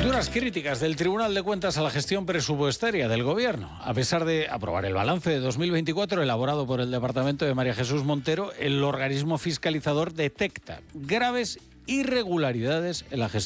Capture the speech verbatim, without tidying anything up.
Duras críticas del Tribunal de Cuentas a la gestión presupuestaria del Gobierno. A pesar de aprobar el balance de dos mil veinticuatro elaborado por el Departamento de María Jesús Montero, el organismo fiscalizador detecta graves irregularidades en la gestión